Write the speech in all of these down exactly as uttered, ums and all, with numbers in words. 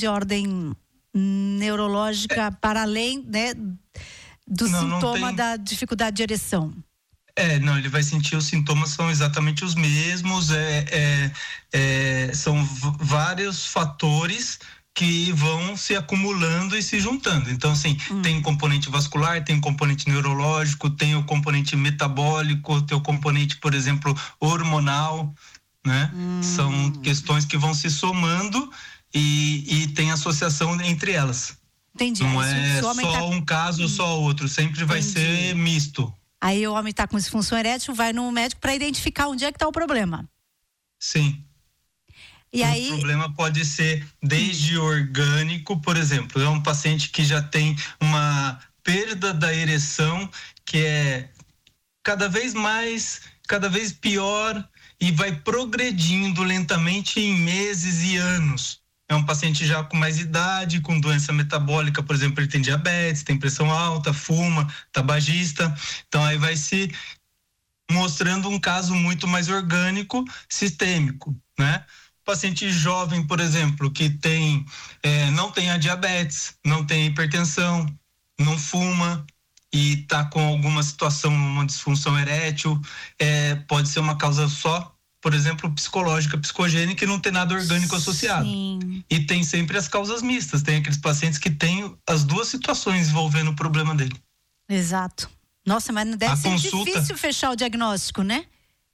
de ordem neurológica é. para além, né, do não, sintoma não tem... da dificuldade de ereção? É, não, ele vai sentir, os sintomas são exatamente os mesmos, é, é, é, são v- vários fatores que vão se acumulando e se juntando. Então, assim, hum. tem componente vascular, tem componente neurológico, tem o componente metabólico, tem o componente, por exemplo, hormonal, né? Hum. São questões que vão se somando e, e tem associação entre elas. Entendi. Não é só tá... um caso ou só outro, sempre vai Entendi. ser misto. Aí o homem está com disfunção erétil, vai no médico para identificar onde é que está o problema. Sim. E o aí... problema pode ser desde orgânico, por exemplo, é um paciente que já tem uma perda da ereção que é cada vez mais, cada vez pior e vai progredindo lentamente em meses e anos. É um paciente já com mais idade, com doença metabólica, por exemplo, ele tem diabetes, tem pressão alta, fuma, tabagista. Então aí vai se mostrando um caso muito mais orgânico, sistêmico, né? Paciente jovem, por exemplo, que tem, é, não tem a diabetes, não tem hipertensão, não fuma e está com alguma situação, uma disfunção erétil, é, pode ser uma causa só, por exemplo, psicológica, psicogênica, e não tem nada orgânico associado. Sim. E tem sempre as causas mistas, tem aqueles pacientes que têm as duas situações envolvendo o problema dele. Exato. Nossa, mas não deve a ser consulta... difícil fechar o diagnóstico, né?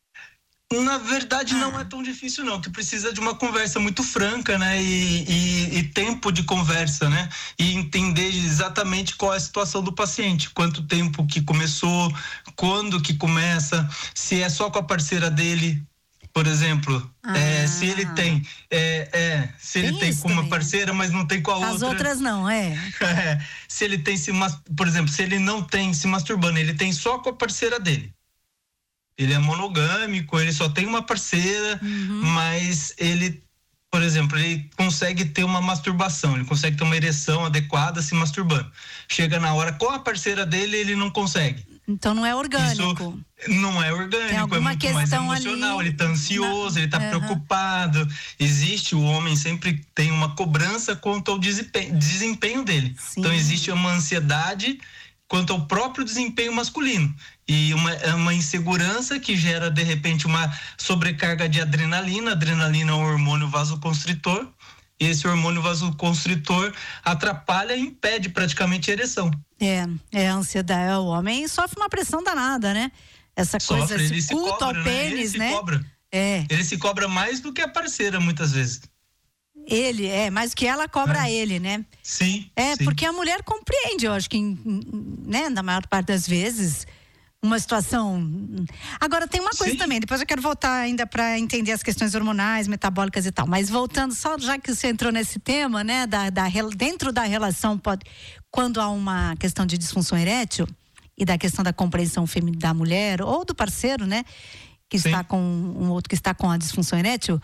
Na verdade, ah. não é tão difícil, não, que precisa de uma conversa muito franca, né? E, e, e tempo de conversa, né? E entender exatamente qual é a situação do paciente, quanto tempo que começou, quando que começa, se é só com a parceira dele. Por exemplo, ah. é, se ele tem, é, é, se ele tem, tem com uma também. parceira, mas não tem com a As outra. As outras não, é. é. Se ele tem, se, por exemplo, se ele não tem se masturbando, ele tem só com a parceira dele. Ele é monogâmico, ele só tem uma parceira, uhum. mas ele, por exemplo, ele consegue ter uma masturbação, ele consegue ter uma ereção adequada se masturbando. Chega na hora com a parceira dele, ele não consegue. Então não é orgânico. Isso não é orgânico, tem alguma é muito mais emocional, ali... ele tá ansioso, Na... ele tá uhum. preocupado. Existe, o homem sempre tem uma cobrança quanto ao desempenho, desempenho dele. Sim. Então existe uma ansiedade quanto ao próprio desempenho masculino. E uma, uma insegurança que gera, de repente, uma sobrecarga de adrenalina. Adrenalina é um hormônio vasoconstritor. E esse hormônio vasoconstritor atrapalha e impede praticamente a ereção. É, é a ansiedade. O homem sofre uma pressão danada, né? Essa coisa, sofre, esse culto ao pênis, né? Ele se cobra. É. Ele se cobra mais do que a parceira, muitas vezes. Ele, é, mais que ela cobra é. ele, né? Sim. É, sim. porque a mulher compreende, eu acho que, né, na maior parte das vezes, uma situação. Agora, tem uma coisa sim. também, depois eu quero voltar ainda para entender as questões hormonais, metabólicas e tal, mas voltando, só já que você entrou nesse tema, né, da, da, dentro da relação, pode, quando há uma questão de disfunção erétil e da questão da compreensão feminina da mulher ou do parceiro, né, que sim. está com um outro que está com a disfunção erétil.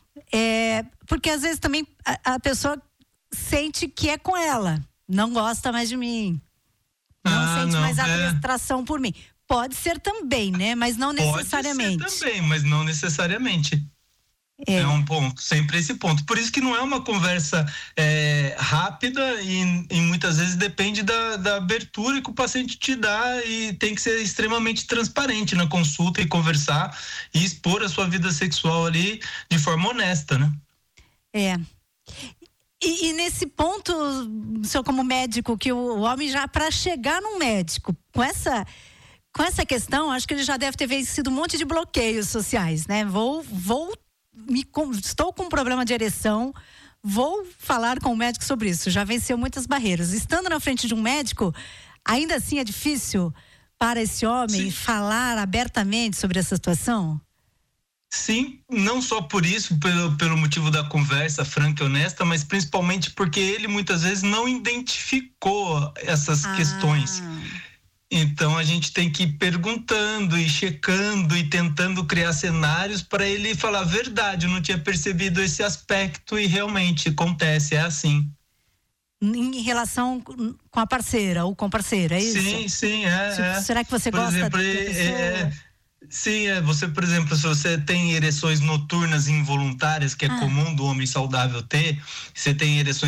É, porque às vezes também a, a pessoa sente que é com ela, não gosta mais de mim, não ah, sente não, mais a é. atração por mim. Pode ser também, né? Mas não necessariamente. Pode ser também, mas não necessariamente. É. é um ponto, sempre esse ponto. Por isso que não é uma conversa é, rápida e, e muitas vezes depende da, da abertura que o paciente te dá e tem que ser extremamente transparente na consulta e conversar e expor a sua vida sexual ali de forma honesta, né? É. E, e nesse ponto, o senhor como médico, que o, o homem já, para chegar num médico com essa... Com essa questão, acho que ele já deve ter vencido um monte de bloqueios sociais, né? Vou, vou, me, estou com um problema de ereção, vou falar com o médico sobre isso. Já venceu muitas barreiras. Estando na frente de um médico, ainda assim é difícil para esse homem Sim. falar abertamente sobre essa situação? Sim, não só por isso, pelo, pelo motivo da conversa franca e honesta, mas principalmente porque ele muitas vezes não identificou essas ah. questões. Então a gente tem que ir perguntando e checando e tentando criar cenários para ele falar a verdade, eu não tinha percebido esse aspecto e realmente acontece, é assim. Em relação com a parceira ou com parceira, é isso? Sim, sim, é. Se, é. Será que você por gosta exemplo, da é, pessoa? É, sim, é, você, por exemplo, se você tem ereções noturnas involuntárias, que é ah. comum do homem saudável ter, você tem ereções